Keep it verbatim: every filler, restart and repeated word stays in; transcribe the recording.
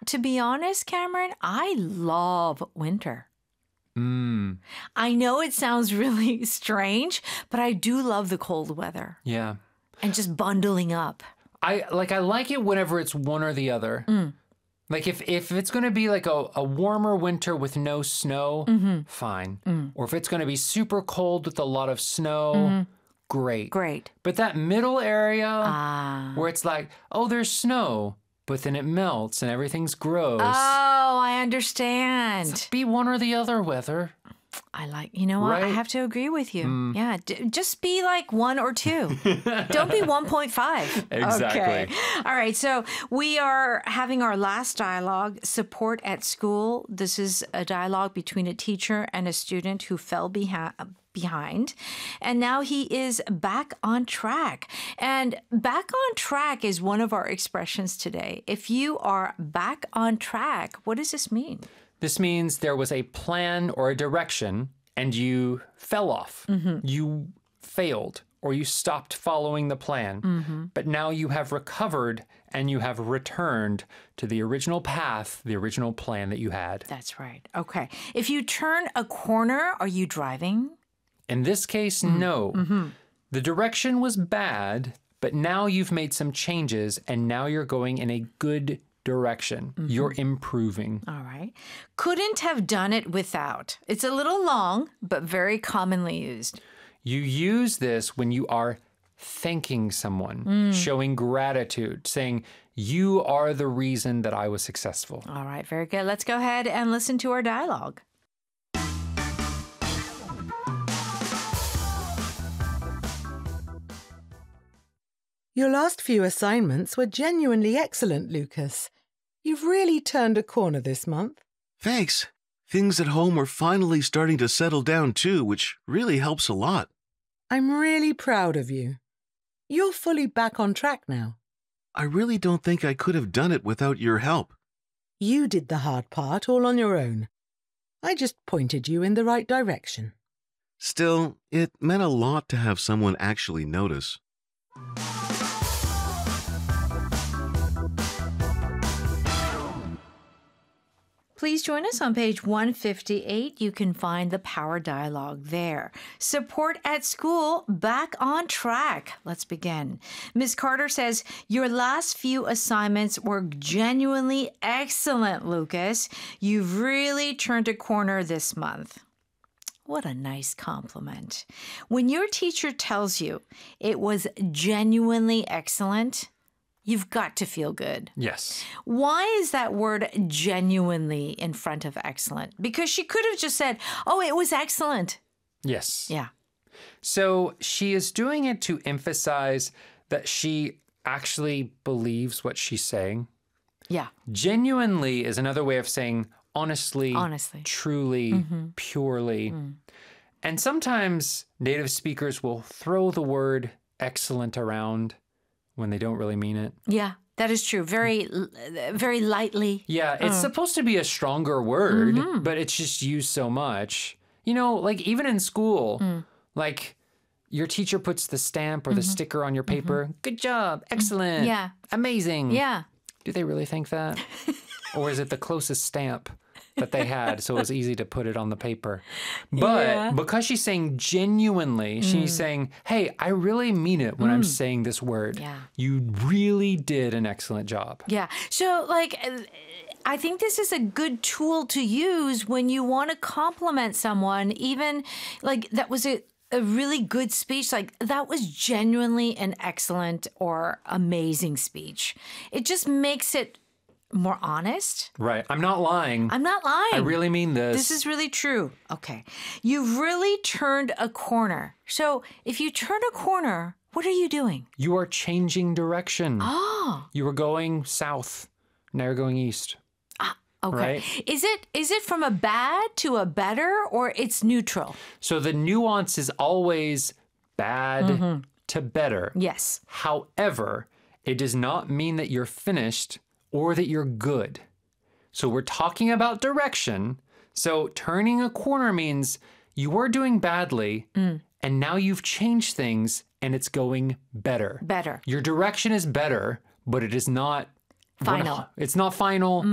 to be honest, Cameron, I love winter. Mm. I know it sounds really strange, but I do love the cold weather. Yeah. And just bundling up. I like I like it whenever it's one or the other. Mm. Like if, if it's going to be like a, a warmer winter with no snow, mm-hmm. fine. Mm. Or if it's going to be super cold with a lot of snow, mm-hmm. great. Great. But that middle area ah. where it's like, oh, there's snow, but then it melts and everything's gross. Oh, I understand. So be one or the other weather. I like, you know what? Right? I have to agree with you. Mm. Yeah, d- just be like one or two. Don't be one point five. Exactly. Okay. All right. So we are having our last dialogue, support at school. This is a dialogue between a teacher and a student who fell behind. behind. And now he is back on track. And back on track is one of our expressions today. If you are back on track, what does this mean? This means there was a plan or a direction and you fell off. Mm-hmm. You failed or you stopped following the plan. Mm-hmm. But now you have recovered and you have returned to the original path, the original plan that you had. That's right. Okay. If you turn a corner, are you driving? In this case, mm. no. Mm-hmm. The direction was bad, but now you've made some changes and now you're going in a good direction. Mm-hmm. You're improving. All right. Couldn't have done it without. It's a little long, but very commonly used. You use this when you are thanking someone, mm. showing gratitude, saying, you are the reason that I was successful. All right. Very good. Let's go ahead and listen to our dialogue. Your last few assignments were genuinely excellent, Lucas. You've really turned a corner this month. Thanks. Things at home are finally starting to settle down too, which really helps a lot. I'm really proud of you. You're fully back on track now. I really don't think I could have done it without your help. You did the hard part all on your own. I just pointed you in the right direction. Still, it meant a lot to have someone actually notice. Please join us on page one fifty-eight. You can find the Power Dialogue there. Support at school, back on track. Let's begin. Miz Carter says, your last few assignments were genuinely excellent, Lucas. You've really turned a corner this month. What a nice compliment. When your teacher tells you it was genuinely excellent, you've got to feel good. Yes. Why is that word genuinely in front of excellent? Because she could have just said, oh, it was excellent. Yes. Yeah. So she is doing it to emphasize that she actually believes what she's saying. Yeah. Genuinely is another way of saying honestly, honestly, truly, mm-hmm. purely. Mm. And sometimes native speakers will throw the word excellent around when they don't really mean it. Yeah, that is true. Very, very lightly. Yeah, it's uh. supposed to be a stronger word, mm-hmm. but it's just used so much. You know, like even in school, mm. like your teacher puts the stamp or mm-hmm. the sticker on your paper. Mm-hmm. Good job. Excellent. Yeah. Amazing. Yeah. Do they really think that? Or is it the closest stamp that they had, so it was easy to put it on the paper? But yeah. because she's saying genuinely, mm. she's saying, hey, I really mean it when mm. I'm saying this word. Yeah. You really did an excellent job. Yeah. So, like, I think this is a good tool to use when you want to compliment someone, even, like, that was a a really good speech, like that was genuinely an excellent or amazing speech. It just makes it more honest. Right. I'm not lying. I'm not lying. I really mean this. This is really true. Okay. You've really turned a corner. So if you turn a corner, what are you doing? You are changing direction. Oh. You were going south. Now you're going east. Okay. Right? Is it is it from a bad to a better, or it's neutral? So the nuance is always bad mm-hmm. to better. Yes. However, it does not mean that you're finished or that you're good. So we're talking about direction. So turning a corner means you were doing badly mm. and now you've changed things and it's going better. Better. Your direction is better, but it is not final. It's not final.